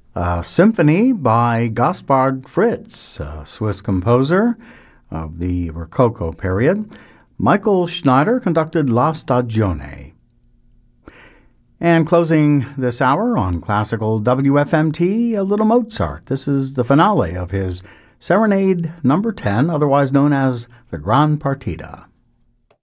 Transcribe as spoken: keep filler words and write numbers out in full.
A symphony by Gaspard Fritz, a Swiss composer of the Rococo period. Michael Schneider conducted La Stagione. And closing this hour on Classical W F M T, a little Mozart. This is the finale of his Serenade number ten, otherwise known as the Gran Partita.